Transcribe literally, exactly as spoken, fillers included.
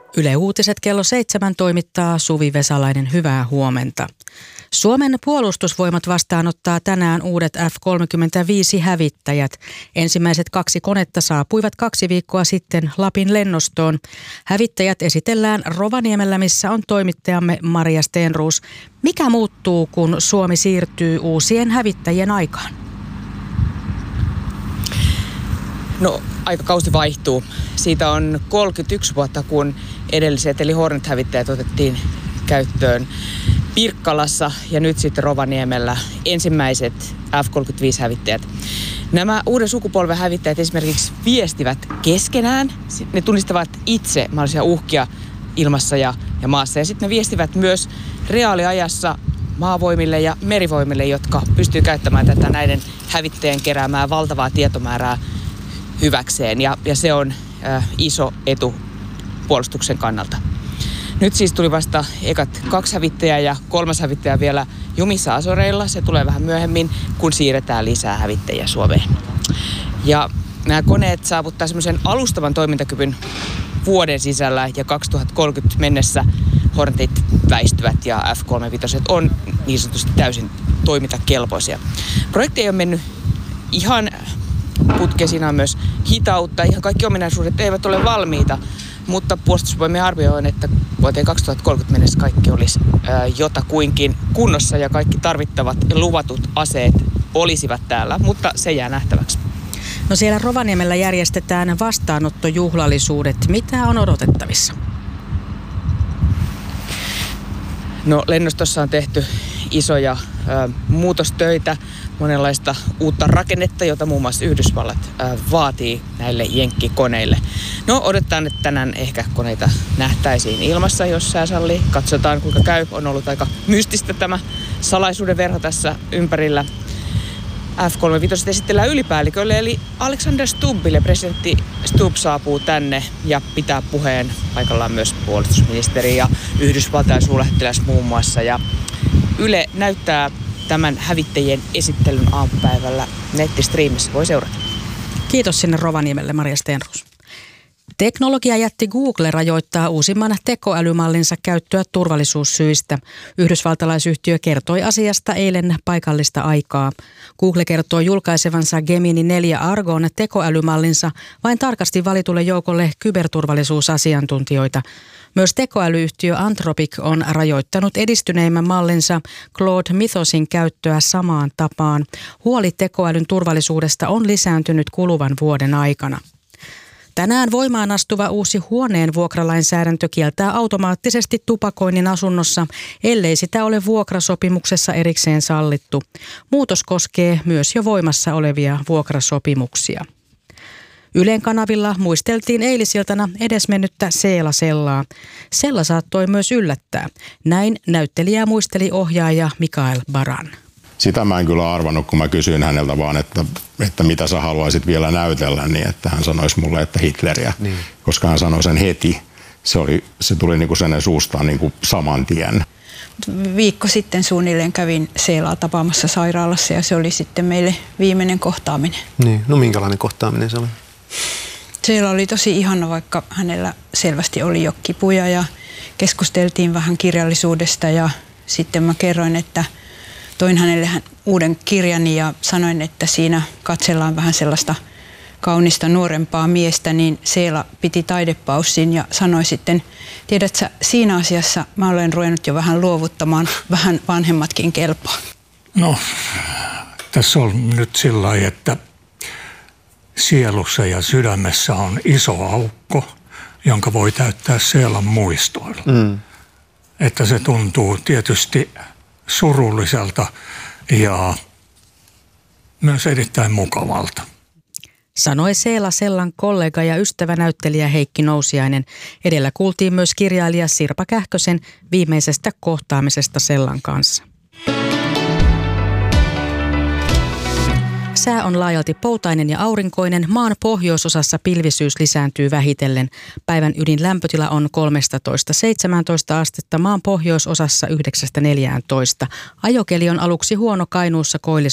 Yle Uutiset kello seitsemän toimittaa Suvi Vesalainen. Hyvää huomenta. Suomen puolustusvoimat vastaanottaa tänään uudet F kolmekymmentäviisi-hävittäjät. Ensimmäiset kaksi konetta saapuivat kaksi viikkoa sitten Lapin lennostoon. Hävittäjät esitellään Rovaniemellä, missä on toimittajamme Maria Stenroos. Mikä muuttuu, kun Suomi siirtyy uusien hävittäjien aikaan? No, aikakausi vaihtuu. Siitä on kolmekymmentäyksi vuotta, kun edelliset eli Hornet-hävittäjät otettiin käyttöön Pirkkalassa ja nyt sitten Rovaniemellä ensimmäiset F kolmekymmentäviisi-hävittäjät. Nämä uuden sukupolven hävittäjät esimerkiksi viestivät keskenään. Ne tunnistavat itse mahdollisia uhkia ilmassa ja, ja maassa. Ja sitten ne viestivät myös reaaliajassa maavoimille ja merivoimille, jotka pystyy käyttämään tätä näiden hävittäjien keräämää valtavaa tietomäärää hyväkseen. Ja, ja se on äh, iso etu puolustuksen kannalta. Nyt siis tuli vasta ekat kaksi hävittäjää ja kolmas hävittäjä vielä jumissa Azoreilla. Se tulee vähän myöhemmin, kun siirretään lisää hävittäjiä Suomeen. Ja nämä koneet saavuttaa semmoisen alustavan toimintakyvyn vuoden sisällä ja kaksituhattakolmekymmentä mennessä Hornetit väistyvät ja F kolmekymmentäviisi on niin sanotusti täysin toimintakelpoisia. Projekti ei ole mennyt ihan putkeen, siinä on myös hitautta. Ihan kaikki ominaisuudet eivät ole valmiita. Mutta puolustusvoimien arvio on, että vuoteen kaksituhattakolmekymmentä mennessä kaikki olisi ää, jotakuinkin kunnossa ja kaikki tarvittavat ja luvatut aseet olisivat täällä, mutta se jää nähtäväksi. No siellä Rovaniemellä järjestetään vastaanottojuhlallisuudet. Mitä on odotettavissa? No lennostossa on tehty isoja ää, muutostöitä, monenlaista uutta rakennetta, jota muun muassa Yhdysvallat ää, vaatii näille jenkkikoneille. No odotetaan, että tänään ehkä koneita nähtäisiin ilmassa, jos sää sallii. Katsotaan kuinka käy. On ollut aika mystistä tämä salaisuuden verho tässä ympärillä. F kolmekymmentäviisi esitellään ylipäällikölle eli Alexander Stubbille. Presidentti Stubb saapuu tänne ja pitää puheen. Paikallaan myös puolustusministeri ja Yhdysvaltain suurlähettiläs muun muassa. Ja Yle näyttää tämän hävittäjien esittelyn aamupäivällä nettistriimissä. Voi seurata. Kiitos sinne Rovaniemelle, Maria Stenroos. Teknologiajätti Google rajoittaa uusimman tekoälymallinsa käyttöä turvallisuussyistä. Yhdysvaltalaisyhtiö kertoi asiasta eilen paikallista aikaa. Google kertoo julkaisevansa Gemini neljä Argon tekoälymallinsa vain tarkasti valitulle joukolle kyberturvallisuusasiantuntijoita. Myös tekoälyyhtiö Anthropic on rajoittanut edistyneimmän mallinsa Claude Mythosin käyttöä samaan tapaan. Huoli tekoälyn turvallisuudesta on lisääntynyt kuluvan vuoden aikana. Tänään voimaan astuva uusi huoneen vuokralainsäädäntö kieltää automaattisesti tupakoinnin asunnossa, ellei sitä ole vuokrasopimuksessa erikseen sallittu. Muutos koskee myös jo voimassa olevia vuokrasopimuksia. Ylen kanavilla muisteltiin eilisiltana edesmennyttä Seela Sellaa. Sella saattoi myös yllättää. Näin näyttelijää muisteli ohjaaja Mikael Baran. Sitä mä en kyllä arvannut, kun mä kysyin häneltä vaan, että, että mitä sä haluaisit vielä näytellä, niin että hän sanoisi mulle, että Hitleriä, niin. Koska hän sanoi sen heti. Se, oli, se tuli niin kuin sen suustaan niin kuin saman tien. Viikko sitten suunnilleen kävin Seelaa tapaamassa sairaalassa ja se oli sitten meille viimeinen kohtaaminen. Niin, no minkälainen kohtaaminen se oli? Seela oli tosi ihana, vaikka hänellä selvästi oli jo kipuja ja keskusteltiin vähän kirjallisuudesta ja sitten mä kerroin, että toin hänelle uuden kirjani ja sanoin, että siinä katsellaan vähän sellaista kaunista nuorempaa miestä, niin Seela piti taidepaussin ja sanoi sitten, tiedätkö, siinä asiassa mä olen ruvennut jo vähän luovuttamaan, vähän vanhemmatkin kelpaa. No, tässä on nyt sillä lailla, että sielussa ja sydämessä on iso aukko, jonka voi täyttää Seelan muistoilla. Mm. Että se tuntuu tietysti surulliselta ja myös erittäin mukavalta. Sanoi Seela Sellan kollega ja ystävänäyttelijä Heikki Nousiainen. Edellä kuultiin myös kirjailija Sirpa Kähkösen viimeisestä kohtaamisesta Sellan kanssa. Sää on laajalti poutainen ja aurinkoinen. Maan pohjoisosassa pilvisyys lisääntyy vähitellen. Päivän ydinlämpötila on kolmetoista seitsemäntoista astetta, maan pohjoisosassa yhdeksästä neljääntoista. Ajokeli on aluksi huono Kainuussa, Koillis